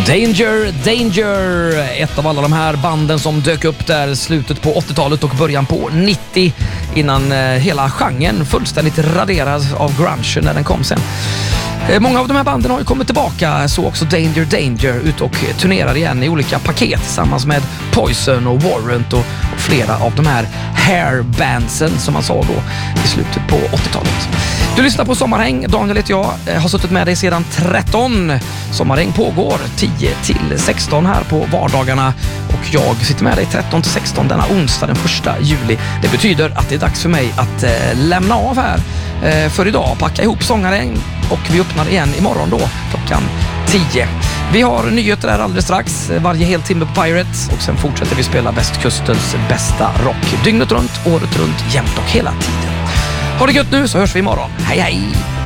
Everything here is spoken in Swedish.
Danger, Danger, ett av alla de här banden som dök upp där slutet på 80-talet och början på 90 innan hela genren fullständigt raderades av grunge när den kom sen. Många av de här banden har ju kommit tillbaka, så också Danger, Danger ut och turnerar igen i olika paket tillsammans med Poison och Warrant och flera av de här hairbandsen som man sa då i slutet på 80-talet. Du lyssnar på Sommarhäng, Daniel heter jag, har suttit med dig sedan 13. Sommarhäng pågår 10 till 16 här på vardagarna och jag sitter med dig 13 till 16 denna onsdag den 1 juli. Det betyder att det är dags för mig att lämna av här för idag, packa ihop Sommarhäng och vi öppnar igen imorgon då klockan 10. Vi har nyheter där alldeles strax, varje hel timme på Pirates och sen fortsätter vi spela västkustens bästa rock dygnet runt, året runt, jämt och hela tiden. Ha det gött nu så hörs vi imorgon. Hej hej!